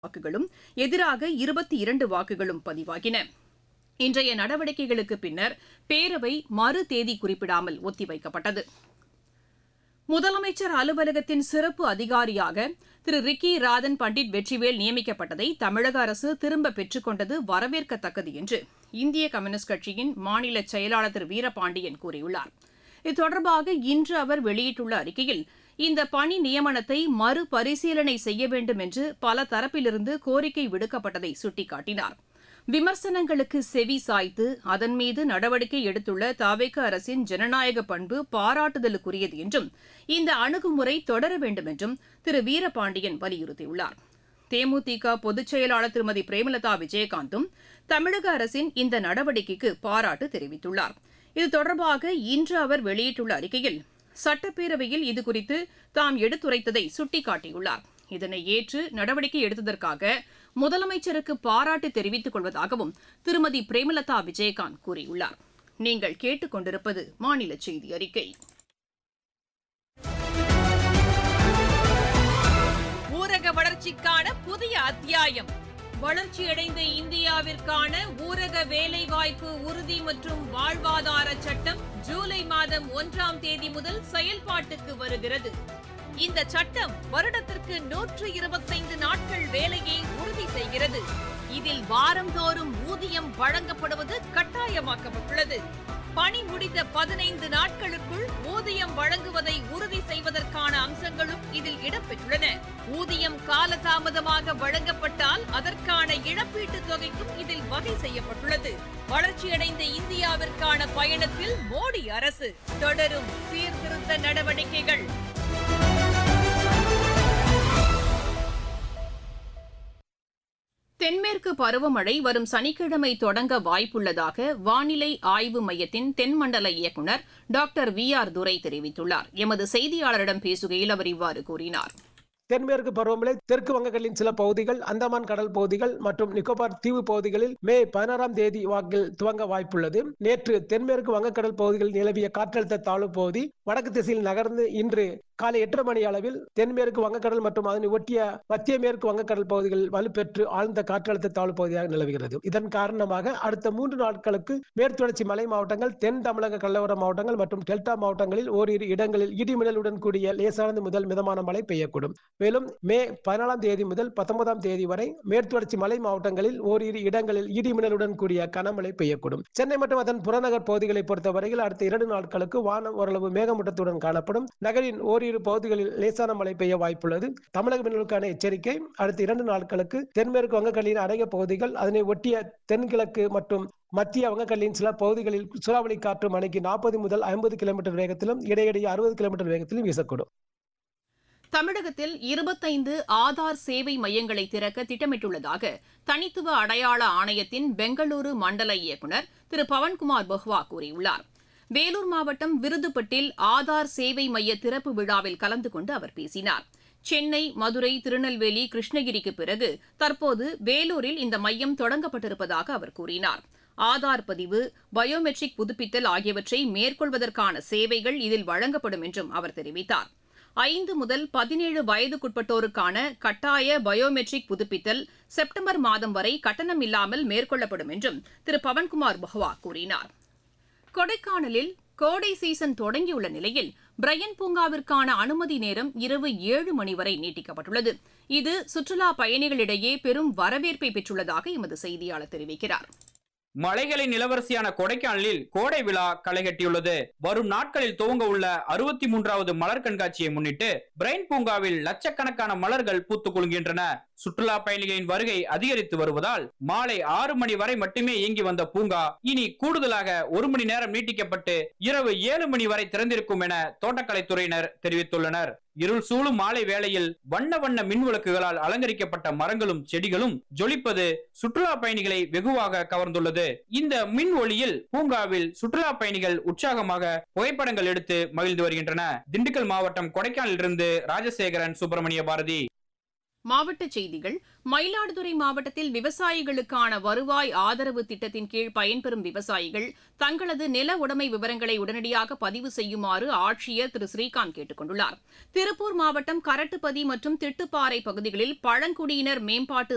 வாக்குகளும் எதிராக 22 வாக்குகளும் பதிவாகின. இன்றைய நடவடிக்கைகளுக்கு பின்னர் பேரவை மறு தேதி குறிப்பிடாமல் ஒத்திவைக்கப்பட்டது. முதலமைச்சர் அலுவலகத்தின் சிறப்பு அதிகாரியாக திரு ரிக்கி ராதன் பண்டிட் வெற்றிவேல் நியமிக்கப்பட்டதை தமிழக அரசு திரும்ப பெற்றுக் கொண்டது வரவேற்கத்தக்கது என்று இந்திய கம்யூனிஸ்ட் கட்சியின் மாநில செயலாளர் திரு வீரபாண்டியன் கூறியுள்ளார். இது தொடர்பாக இன்று அவர் வெளியிட்டுள்ள அறிக்கையில், இந்த பணி நியமனத்தை மறுபரிசீலனை செய்ய வேண்டும் என்று பல தரப்பிலிருந்து கோரிக்கை விடுக்கப்பட்டதை சுட்டிக்காட்டினார். விமர்சனங்களுக்கு செவி சாய்த்து அதன் மீது நடவடிக்கை எடுத்துள்ள தவேக அரசின் ஜனநாயக பண்பு பாராட்டுதலுக்குரியது என்றும் இந்த அணுகுமுறை தொடர வேண்டும் என்றும் திரு வீரபாண்டியன் வலியுறுத்தியுள்ளார். தேமுதிக பொதுச் செயலாளர் திருமதி பிரேமலதா விஜயகாந்தும் தமிழக அரசின் இந்த நடவடிக்கைக்கு பாராட்டு தெரிவித்துள்ளார். இது தொடர்பாக இன்று அவர் வெளியிட்டுள்ள அறிக்கையில், சட்டப்பேரவையில் இதுகுறித்து தாம் எடுத்துரைத்ததை சுட்டிக்காட்டியுள்ளார். இதனை ஏற்று நடவடிக்கை எடுத்ததற்காக முதலமைச்சருக்கு பாராட்டு தெரிவித்துக் கொள்வதாகவும் திருமதி பிரேமலதா விஜயகாந்த் கூறியுள்ளார். நீங்கள் கேட்டுக் கொண்டிருப்பது மாநில செய்தி அறிக்கை. ஊரக வளர்ச்சிக்கான புதிய அத்தியாயம். வளர்ச்சியடைந்த இந்தியாவிற்கான ஊரக வேலைவாய்ப்பு உறுதி மற்றும் வாழ்வாதார சட்டம் ஜூலை மாதம் 1ஆம் தேதி முதல் செயல்பாட்டுக்கு வருகிறது. இந்த சட்டம் வருடத்திற்கு 125 நாட்கள் வேலையை உறுதி செய்கிறது. இதில் வாரந்தோறும் ஊதியம் வழங்கப்படுவது கட்டாயமாக்கப்பட்டுள்ளது. பணி முடிந்த 15 நாட்களுக்குள் ஊதியம் வழங்குவதை உறுதி செய்வதற்கான அம்சங்களும் இதில் இடம்பெற்றுள்ளன. ஊதியம் காலதாமதமாக வழங்கப்பட்டால் அதற்கான இழப்பீட்டுத் தொகைக்கும் இதில் வகை செய்யப்பட்டுள்ளது. வளர்ச்சியடைந்த இந்தியாவிற்கான பயணத்தில் மோடி அரசு தொடரும் சீர்திருத்த நடவடிக்கைகள். தென்மேற்கு பருவமழை வரும் சனிக்கிழமை தொடங்க வாய்ப்புள்ளதாக வானிலை ஆய்வு மையத்தின் தென்மண்டல இயக்குநர் டாக்டர் VR துரை தெரிவித்துள்ளார். எமது செய்தியாளரிடம் பேசுகையில் அவர் இவ்வாறு கூறினார். தென்மேற்கு பருவமழை தெற்கு வங்கக்கடலின் சில பகுதிகள், அந்தமான் கடல் பகுதிகள் மற்றும் நிக்கோபார் தீவு பகுதிகளில் மே 16ஆம் தேதி வாக்கில் துவங்க வாய்ப்புள்ளது. நேற்று தென்மேற்கு வங்கக்கடல் பகுதிகளில் நிலவிய காற்றழுத்த தாழ்வு பகுதி வடக்கு திசையில் நகர்ந்து இன்று காலை 8:30 மணி அளவில் தென்மேற்கு வங்கக்கடல் மற்றும் அதனை ஒட்டிய மத்திய மேற்கு வங்கக்கடல் பகுதிகளில் வலுப்பெற்று ஆழ்ந்த காற்றழுத்த தாழ்வு பகுதியாக நிலவுகிறது. இதன் காரணமாக அடுத்த 3 நாட்களுக்கு மேற்குத்தொடர்ச்சி மலை மாவட்டங்கள், தென் தமிழக கடலோர மாவட்டங்கள் மற்றும் டெல்டா மாவட்டங்களில் ஓரிரு இடங்களில் இடிமின்னலுடன் கூடிய லேசானது முதல் மிதமான மழை பெய்யக்கூடும். மேலும் மே 14ஆம் தேதி முதல் 19ஆம் தேதி வரை மேற்குத்தொடர்ச்சி மலை மாவட்டங்களில் ஓரிரு இடங்களில் இடிமின்னலுடன் கூடிய கனமழை பெய்யக்கூடும். சென்னை மற்றும் அதன் புறநகர் பகுதிகளை பொறுத்தவரையில் அடுத்த 2 நாட்களுக்கு வானம் ஓரளவு மேகமூட்டத்துடன் காணப்படும். நகரின் ஓரிரு பகுதிகளில் லேசான மழை பெய்ய வாய்ப்புள்ளது. தமிழக மீனவர்களுக்கான எச்சரிக்கை. அடுத்த 2 நாட்களுக்கு தென்மேற்கு வங்கக்கடலின் அநேக பகுதிகள், அதனை ஒட்டிய தென்கிழக்கு மற்றும் மத்திய வங்கக்கடலின் சில பகுதிகளில் சூறாவளி காற்று மணிக்கு 40 முதல் 50 கிலோமீட்டர் வேகத்திலும் இடையிடையே 60 கிலோமீட்டர் வேகத்திலும் வீசக்கூடும். தமிழகத்தில் 25 ஆதார் சேவை மையங்களை திறக்க திட்டமிட்டுள்ளதாக தனித்துவ அடையாள ஆணையத்தின் பெங்களூரு மண்டல இயக்குநர் திரு பவன்குமார் பஹ்வா கூறியுள்ளார். வேலூர் மாவட்டம் விருதுப்பட்டில் ஆதார் சேவை மைய திறப்பு விழாவில் கலந்து கொண்டு அவர் பேசினார். சென்னை, மதுரை, திருநெல்வேலி, கிருஷ்ணகிரிக்கு பிறகு தற்போது வேலூரில் இந்த மையம் தொடங்கப்பட்டிருப்பதாக அவர் கூறினார். ஆதார் பதிவு, பயோமெட்ரிக் புதுப்பித்தல் ஆகியவற்றை மேற்கொள்வதற்கான சேவைகள் இதில் வழங்கப்படும் என்றும் அவர் தெரிவித்தார். 5 முதல் 17 வயதுக்குட்பட்டோருக்கான கட்டாய பயோமெட்ரிக் புதுப்பித்தல் செப்டம்பர் மாதம் வரை கட்டணம் இல்லாமல் மேற்கொள்ளப்படும் என்றும் திரு பவன்குமார் பஹ்வா கூறினார். கொடைக்கானலில் கோடை சீசன் தொடங்கியுள்ள நிலையில் பிரையன் பூங்காவிற்கான அனுமதி நேரம் இரவு 7 மணி வரை நீட்டிக்கப்பட்டுள்ளது. இது சுற்றுலா பயணிகளிடையே பெரும் வரவேற்பை பெற்றுள்ளதாக எமது செய்தியாளர் தெரிவிக்கிறார். மலைகளின் இளவரசியான கொடைக்கானலில் கோடை விழா களை கட்டியுள்ளது. வரும் நாட்களில் துவங்க உள்ள 63வது மலர் கண்காட்சியை முன்னிட்டு பிரைன் பூங்காவில் லட்சக்கணக்கான மலர்கள் பூத்துக் குலுங்குகின்றன. சுற்றுலா பயணிகளின் வருகை அதிகரித்து வருவதால் மாலை 6 மணி வரை மட்டுமே இயங்கி வந்த பூங்கா இனி கூடுதலாக 1 மணி நேரம் நீட்டிக்கப்பட்டு இரவு 7 மணி வரை திறந்திருக்கும் என தோட்டக்கலைத்துறையினர் தெரிவித்துள்ளனர். இருள் சூழும் மாலை வேளையில் வண்ண வண்ண மின் விளக்குகளால் அலங்கரிக்கப்பட்ட மரங்களும் செடிகளும் ஜொலிப்பது சுற்றுலா பயணிகளை வெகுவாக கவர்ந்துள்ளது. இந்த மின் ஒளியில் பூங்காவில் சுற்றுலா பயணிகள் உற்சாகமாக புகைப்படங்கள் எடுத்து மகிழ்ந்து வருகின்றன. திண்டுக்கல் மாவட்டம் கொடைக்கானலிலிருந்து ராஜசேகரன், சுப்பிரமணிய பாரதி. மாவட்டச் செய்திகள். மயிலாடுதுறை மாவட்டத்தில் விவசாயிகளுக்கான வருவாய் ஆதரவு திட்டத்தின் கீழ் பயன்பெறும் விவசாயிகள் தங்களது நில உடைமை விவரங்களை உடனடியாக பதிவு செய்யுமாறு ஆட்சியர் திரு ஸ்ரீகாந்த் கேட்டுக் கொண்டுள்ளார். திருப்பூர் மாவட்டம் கரட்டுப்பதி மற்றும் திட்டுப்பாறை பகுதிகளில் பழங்குடியினர் மேம்பாட்டு